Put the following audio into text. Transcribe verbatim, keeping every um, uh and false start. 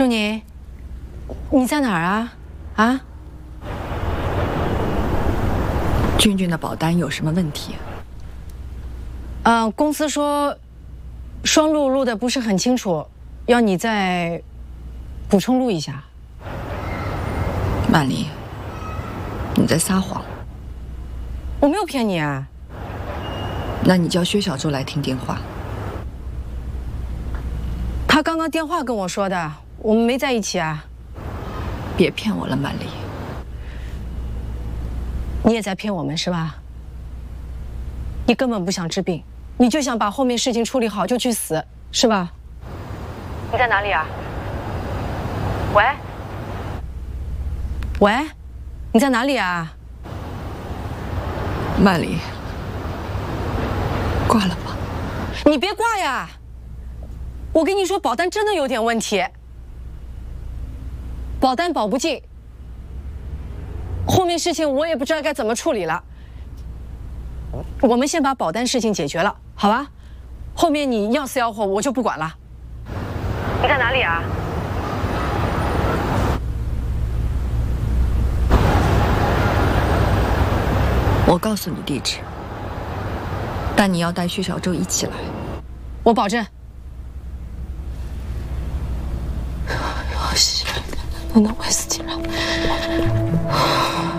周宁，你在哪儿啊？啊？ 俊俊的保单有什么问题？ 呃，公司说双录录的不是很清楚，要你再补充录一下。 曼丽，你在撒谎。 我没有骗你啊。 那你叫薛小周来听电话。 他刚刚电话跟我说的，我们没在一起啊。 别骗我了，曼丽。 你也在骗我们是吧？你根本不想治病，你就想把后面事情处理好就去死，是吧？你在哪里啊？喂？喂？你在哪里啊？ 曼丽，挂了吧。 你别挂呀！我跟你说，保单真的有点问题，保单保不进，后面事情我也不知道该怎么处理了。我们先把保单事情解决了，好吧？后面你要死要活我就不管了。你在哪里啊？ 我告诉你地址，但你要带薛小周一起来。 我保证。 能能快死几了？